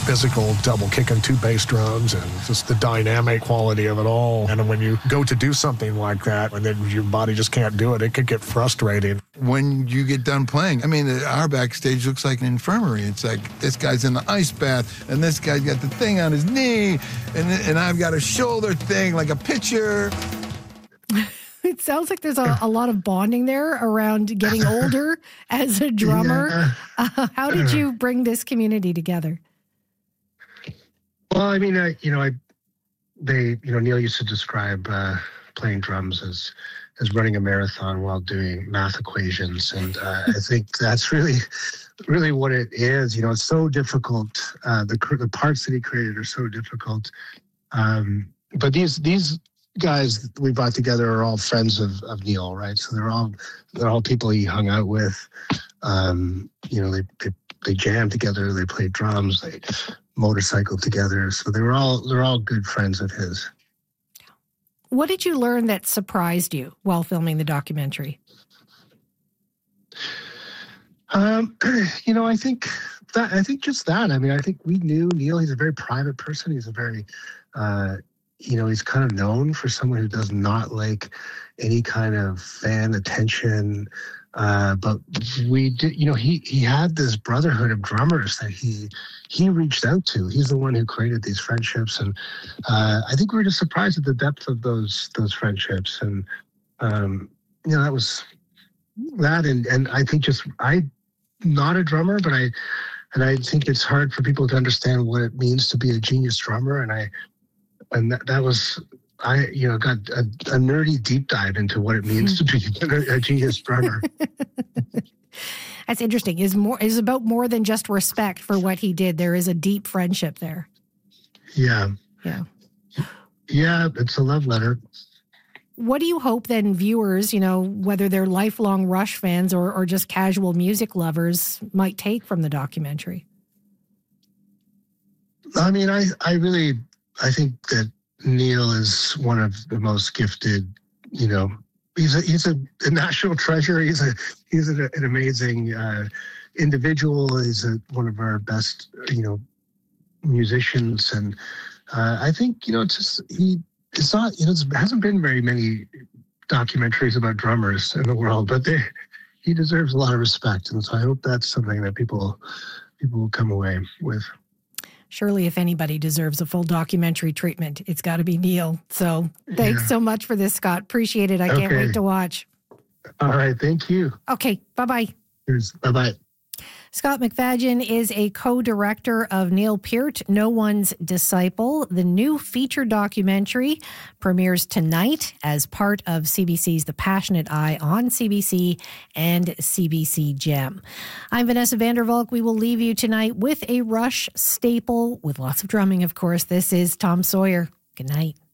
physical double kicking 2 bass drums and just the dynamic quality of it all. And when you go to do something like that, and then your body just can't do it, it could get frustrating. When you get done playing, I mean, our backstage looks like an infirmary. It's like this guy's in the ice bath, and this guy's got the thing on his knee, and I've got a shoulder thing like a pitcher. It sounds like there's a lot of bonding there around getting older as a drummer. Yeah. How did you bring this community together? Well, I mean, Neil used to describe playing drums as running a marathon while doing math equations, and I think that's really what it is. It's so difficult. The parts that he created are so difficult. But these guys we brought together are all friends of Neil, right? So they're all people he hung out with. They jammed together, they played drums, they motorcycled together. So they're all good friends of his. What did you learn that surprised you while filming the documentary? I think just that. I mean, I think we knew Neil. He's a very private person. He's a very he's kind of known for someone who does not like any kind of fan attention. But we did, he had this brotherhood of drummers that he reached out to. He's the one who created these friendships. And I think we were just surprised at the depth of those friendships. And, that was that. And I think I'm not a drummer, but I think it's hard for people to understand what it means to be a genius drummer. And that was, I got a nerdy deep dive into what it means to be a genius drummer. That's interesting. Is about more than just respect for what he did. There is a deep friendship there. Yeah. Yeah. Yeah, it's a love letter. What do you hope then viewers, whether they're lifelong Rush fans or just casual music lovers, might take from the documentary? I mean, I think that Neil is one of the most gifted, he's a national treasure. He's an amazing individual. He's one of our best, musicians. And I think, there hasn't been very many documentaries about drummers in the world, but he deserves a lot of respect. And so I hope that's something that people will come away with. Surely if anybody deserves a full documentary treatment, it's got to be Neil. So thanks so much for this, Scott. Appreciate it. I can't wait to watch. All right. Thank you. Okay. Bye-bye. Cheers. Bye-bye. Scott McFadyen is a co-director of Neil Peart, No One's Disciple. The new feature documentary premieres tonight as part of CBC's The Passionate Eye on CBC and CBC Gem. I'm Vanessa Vandervalk. We will leave you tonight with a Rush staple with lots of drumming, of course. This is Tom Sawyer. Good night.